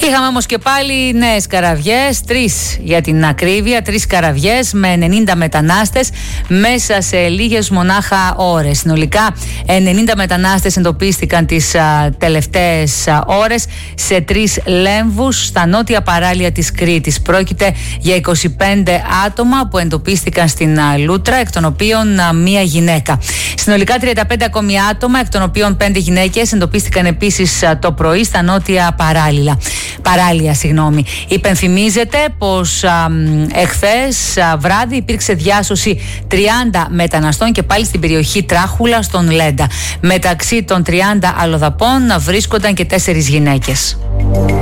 Είχαμε όμως και πάλι νέες καραβιές, 3 για την ακρίβεια, 3 καραβιές με 90 μετανάστες μέσα σε λίγες μονάχα ώρες. Συνολικά 90 μετανάστες εντοπίστηκαν τις τελευταίες ώρες σε 3 λέμβους στα νότια παράλια της Κρήτης. Πρόκειται για 25 άτομα που εντοπίστηκαν στην Λούτρα, εκ των οποίων μία γυναίκα. Συνολικά 35 ακόμη άτομα, εκ των οποίων 5 γυναίκες, εντοπίστηκαν επίσης το πρωί στα νότια παράλια. Υπενθυμίζεται πως εχθές βράδυ υπήρξε διάσωση 30 μεταναστών και πάλι στην περιοχή Τράχουλα στον Λέντα. Μεταξύ των 30 αλλοδαπών βρίσκονταν και 4 γυναίκες.